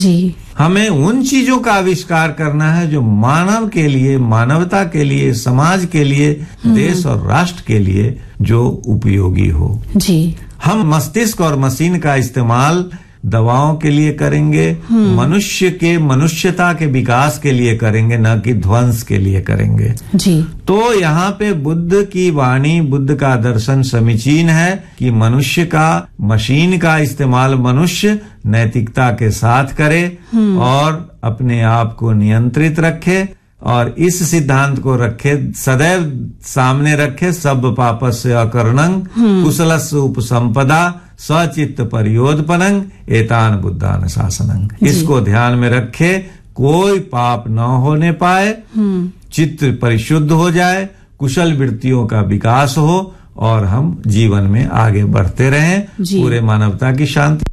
जी। हमें उन चीजों का आविष्कार करना है जो मानव के लिए, मानवता के लिए, समाज के लिए, देश और राष्ट्र के लिए जो उपयोगी हो। जी। हम मस्तिष्क और मशीन का इस्तेमाल दवाओं के लिए करेंगे, मनुष्य के मनुष्यता के विकास के लिए करेंगे, न कि ध्वंस के लिए करेंगे। जी। तो यहाँ पे बुद्ध की वाणी, बुद्ध का दर्शन समीचीन है कि मनुष्य का, मशीन का इस्तेमाल मनुष्य नैतिकता के साथ करे और अपने आप को नियंत्रित रखे और इस सिद्धांत को रखे, सदैव सामने रखे, सब पापस्य अकर्णं कुशलस्य उपसंपदा सचित्त परियोधपनंग एतान बुद्धान शासनंग। इसको ध्यान में रखे, कोई पाप न होने पाए, चित्त परिशुद्ध हो जाए, कुशल वृत्तियों का विकास हो और हम जीवन में आगे बढ़ते रहें, पूरे मानवता की शांति।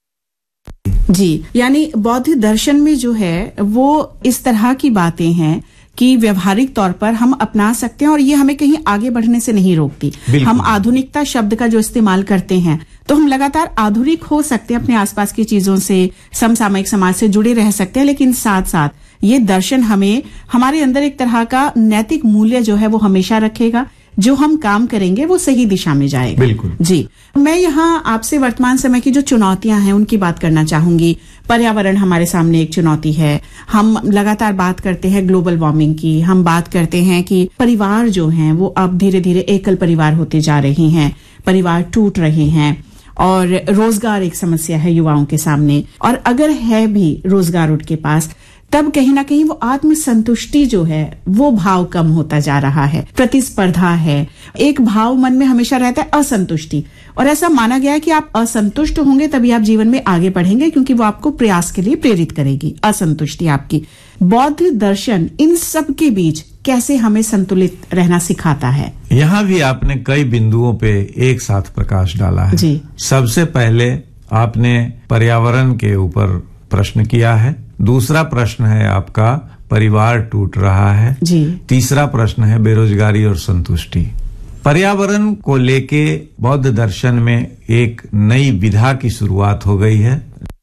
जी, यानी बौद्ध दर्शन में जो है वो इस तरह की बातें हैं कि व्यवहारिक तौर पर हम अपना सकते हैं और ये हमें कहीं आगे बढ़ने से नहीं रोकती। हम आधुनिकता शब्द का जो इस्तेमाल करते हैं तो हम लगातार आधुनिक हो सकते हैं, अपने आसपास की चीजों से, समसामयिक समाज से जुड़े रह सकते हैं, लेकिन साथ साथ ये दर्शन हमें हमारे अंदर एक तरह का नैतिक मूल्य जो है वो हमेशा रखेगा। जो हम काम करेंगे वो सही दिशा में जाएगा। बिल्कुल जी। मैं यहाँ आपसे वर्तमान समय की जो चुनौतियां हैं उनकी बात करना चाहूंगी। पर्यावरण हमारे सामने एक चुनौती है। हम लगातार बात करते हैं ग्लोबल वार्मिंग की, हम बात करते हैं कि परिवार जो हैं वो अब धीरे धीरे एकल परिवार होते जा रहे हैं, परिवार टूट रहे हैं और रोजगार एक समस्या है युवाओं के सामने। और अगर है भी रोजगार उनके पास, तब कहीं ना कहीं वो आत्मसंतुष्टि जो है वो भाव कम होता जा रहा है, प्रतिस्पर्धा है, एक भाव मन में हमेशा रहता है असंतुष्टि। और ऐसा माना गया है कि आप असंतुष्ट होंगे तभी आप जीवन में आगे बढ़ेंगे, क्योंकि वो आपको प्रयास के लिए प्रेरित करेगी, असंतुष्टि आपकी। बौद्ध दर्शन इन सब के बीच कैसे हमें संतुलित रहना सिखाता है? यहाँ भी आपने कई बिंदुओं पे एक साथ प्रकाश डाला है। जी। सबसे पहले आपने पर्यावरण के ऊपर प्रश्न किया है, दूसरा प्रश्न है आपका परिवार टूट रहा है, जी। तीसरा प्रश्न है बेरोजगारी और संतुष्टि। पर्यावरण को लेके बौद्ध दर्शन में एक नई विधा की शुरुआत हो गई है,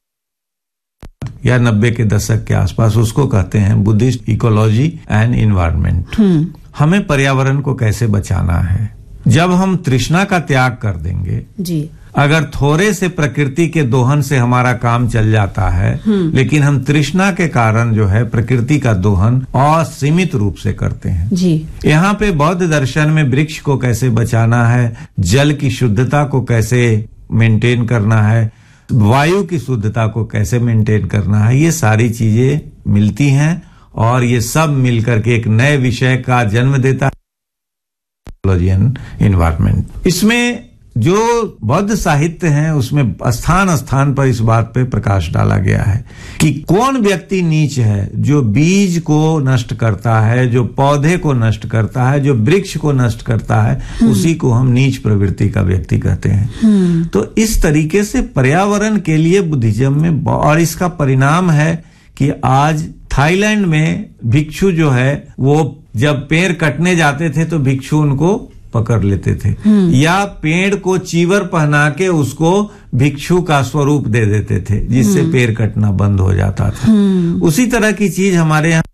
या 90 के दशक के आसपास, उसको कहते हैं बुद्धिस्ट इकोलॉजी एंड इन्वायरमेंट। हमें पर्यावरण को कैसे बचाना है? जब हम तृष्णा का त्याग कर देंगे, जी, अगर थोड़े से प्रकृति के दोहन से हमारा काम चल जाता है, लेकिन हम तृष्णा के कारण जो है प्रकृति का दोहन असीमित रूप से करते हैं। जी। यहाँ पे बौद्ध दर्शन में वृक्ष को कैसे बचाना है, जल की शुद्धता को कैसे मेंटेन करना है, वायु की शुद्धता को कैसे मेंटेन करना है, ये सारी चीजें मिलती हैं और ये सब मिलकर के एक नए विषय का जन्म देता है, इकोलॉजी एंड एनवायरनमेंट। इसमें जो बौद्ध साहित्य है उसमें स्थान स्थान पर इस बात पे प्रकाश डाला गया है कि कौन व्यक्ति नीच है, जो बीज को नष्ट करता है, जो पौधे को नष्ट करता है, जो वृक्ष को नष्ट करता है, उसी को हम नीच प्रवृत्ति का व्यक्ति कहते हैं। तो इस तरीके से पर्यावरण के लिए बुद्धिज्म में, और इसका परिणाम है कि आज थाईलैंड में भिक्षु जो है वो जब पेड़ कटने जाते थे तो भिक्षु उनको पकड़ लेते थे, या पेड़ को चीवर पहना के उसको भिक्षु का स्वरूप दे देते थे, जिससे पेड़ कटना बंद हो जाता था। उसी तरह की चीज हमारे यहाँ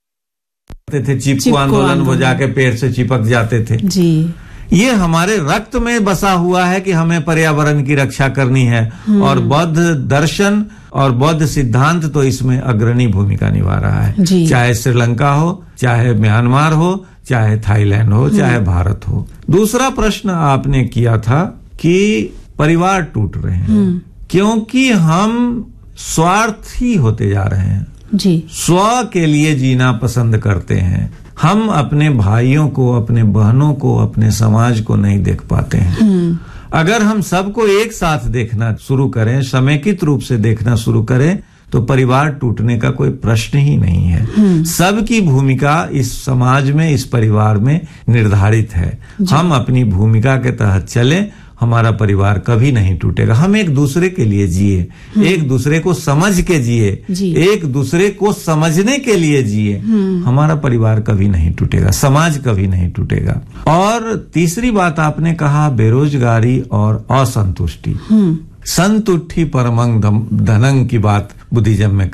करते थे, चिपको आंदोलन, वो जाके पेड़ से चिपक जाते थे। जी। ये हमारे रक्त में बसा हुआ है कि हमें पर्यावरण की रक्षा करनी है, और बौद्ध दर्शन और बौद्ध सिद्धांत तो इसमें अग्रणी भूमिका निभा रहा है। चाहे श्रीलंका हो, चाहे म्यांमार हो, चाहे थाईलैंड हो, चाहे भारत हो। दूसरा प्रश्न आपने किया था कि परिवार टूट रहे हैं क्योंकि हम स्वार्थी होते जा रहे हैं, जी। स्व के लिए जीना पसंद करते हैं। हम अपने भाइयों को, अपने बहनों को, अपने समाज को नहीं देख पाते हैं। अगर हम सबको एक साथ देखना शुरू करें, समेकित रूप से देखना शुरू करें, तो परिवार टूटने का कोई प्रश्न ही नहीं है। सबकी भूमिका इस समाज में, इस परिवार में निर्धारित है। हम अपनी भूमिका के तहत चलें, हमारा परिवार कभी नहीं टूटेगा। हम एक दूसरे के लिए जिए, एक दूसरे को समझ के जिए, एक दूसरे को समझने के लिए जिए, हमारा परिवार कभी नहीं टूटेगा, समाज कभी नहीं टूटेगा। और तीसरी बात आपने कहा बेरोजगारी और असंतुष्टि। संतुष्टि परमं धनंग की बात बुद्धिज्म में